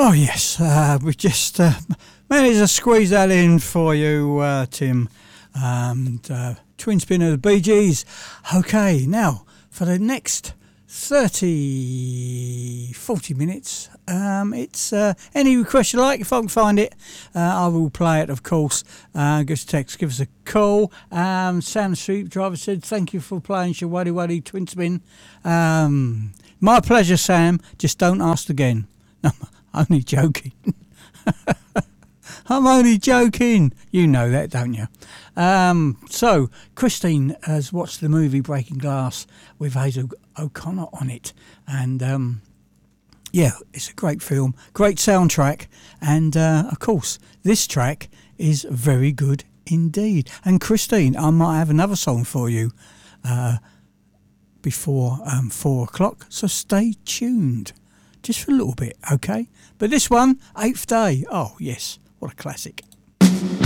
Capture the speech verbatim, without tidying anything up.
Oh, yes, uh, we just uh, managed to squeeze that in for you, uh, Tim. Um, and, uh, Twin Spin of the Bee Gees. Okay, now, for the next thirty, forty minutes, um, it's uh, any request you like. If I can find it, uh, I will play it, of course. Uh, give us a text, give us a call. Um, Sam the Street Driver said, thank you for playing Shawaddy Waddy Twin Spin. Um, my pleasure, Sam. Just don't ask again. No, I'm only joking. I'm only joking. You know that, don't you? Um, so, Christine has watched the movie Breaking Glass with Hazel O'Connor on it. And, um, yeah, it's a great film, great soundtrack. And, uh, of course, this track is very good indeed. And, Christine, I might have another song for you uh, before um, four o'clock. So stay tuned. Just for a little bit, okay? But this one, Eighth Day. Oh, yes. What a classic.